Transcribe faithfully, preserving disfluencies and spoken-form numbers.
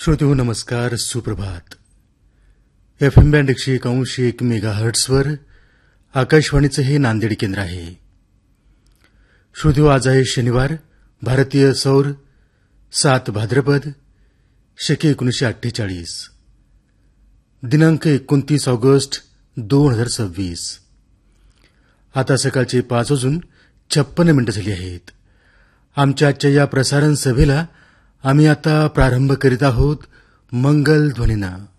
श्रोते हो नमस्कार, सुप्रभात. एफ एम बँड एकशे एक अंश एक मेगा हर्ट्सवर आकाशवाणीचं हे नांदेड केंद्र आहे. श्रोते हो, आज आहे शनिवार, भारतीय सौर सात भाद्रपद शके एकोणीसशे अठ्ठेचाळीस, दिनांक एकोणतीस ऑगस्ट दोन हजार सव्वीस. आता सकाळचे पाच वाजून छप्पन्न मिनिटं झाली आहेत. आमच्या आजच्या या प्रसारण सभेला आम्ही आता प्रारंभ करीत आहोत मंगल ध्वनीना.